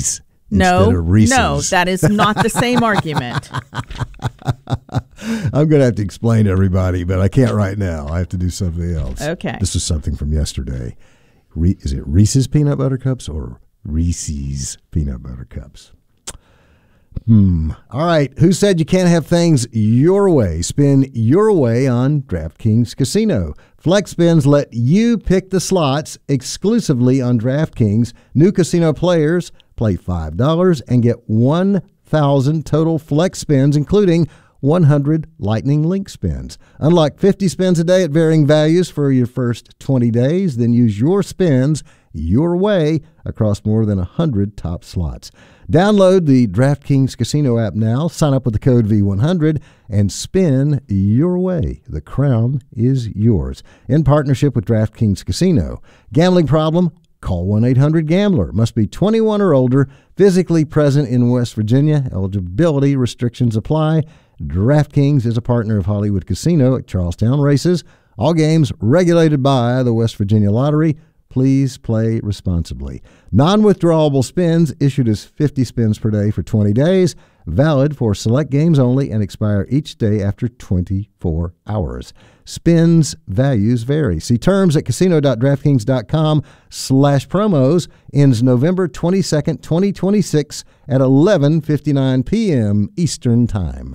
Reese's instead of Reese's. No, that is not the same argument. I'm going to have to explain to everybody, but I can't right now. I have to do something else. Okay. This is something from yesterday. Is it Reese's Peanut Butter Cups or Reese's Peanut Butter Cups? All right. Who said you can't have things your way? Spin your way on DraftKings Casino. Flex spins let you pick the slots exclusively on DraftKings. New casino players play $5 and get 1,000 total flex spins, including 100 Lightning Link spins. Unlock 50 spins a day at varying values for your first 20 days. Then use your spins your way across more than 100 top slots. Download the DraftKings Casino app now, sign up with the code V100, and spin your way. The crown is yours. In partnership with DraftKings Casino. Gambling problem? Call 1-800-GAMBLER. Must be 21 or older, physically present in West Virginia. Eligibility restrictions apply. DraftKings is a partner of Hollywood Casino at Charlestown Races. All games regulated by the West Virginia Lottery. Please play responsibly. Non-withdrawable spins issued as 50 spins per day for 20 days. Valid for select games only and expire each day after 24 hours. Spins values vary. See terms at casino.draftkings.com/promos. Ends November 22nd, 2026 at 11:59 p.m. Eastern Time.